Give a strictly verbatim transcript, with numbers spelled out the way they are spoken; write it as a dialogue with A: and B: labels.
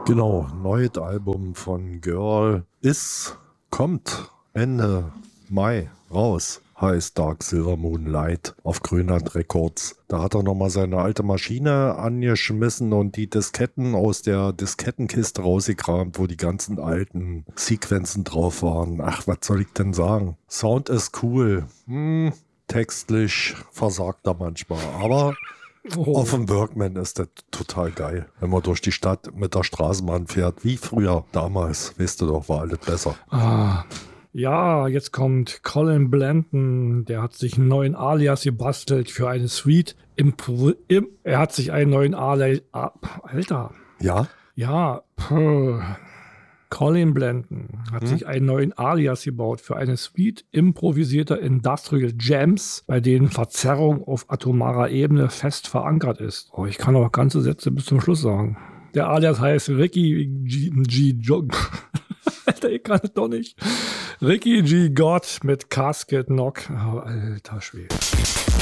A: Genau, neues Album von Girl ist, kommt Ende Mai raus. Heißt Dark Silver Moonlight auf Grönland Records. Da hat er nochmal seine alte Maschine angeschmissen und die Disketten aus der Diskettenkiste rausgekramt, wo die ganzen alten Sequenzen drauf waren. Ach, was soll ich denn sagen? Sound ist cool. Hm, textlich versagt er manchmal, aber
B: Oh.
A: auf dem Workman ist das total geil, wenn man durch die Stadt mit der Straßenbahn fährt, wie früher, damals. Weißt du doch, war alles besser.
B: Ah. Ja, jetzt kommt Colin Blanton, der hat sich einen neuen Alias gebastelt für eine Suite. Im, im, er hat sich einen neuen Alias... Alter.
A: Ja?
B: Ja. Puh. Colin Blanton hat hm? sich einen neuen Alias gebaut für eine Suite improvisierter Industrial Jams, bei denen Verzerrung auf atomarer Ebene fest verankert ist. Oh, ich kann auch ganze Sätze bis zum Schluss sagen. Der Alias heißt Ricky G. G Jog. Alter, ich kann es doch nicht. Ricky G. God mit Casket Knock. Oh, alter Schwede.